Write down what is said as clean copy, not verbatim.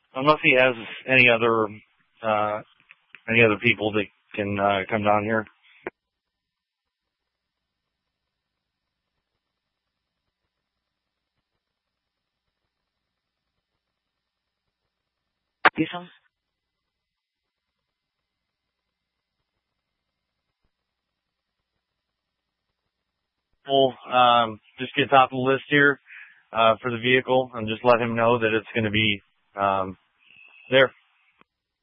unless he has any other people that can come down here. Diesel? We'll just get top of the list here for the vehicle and just let him know that it's going to be there.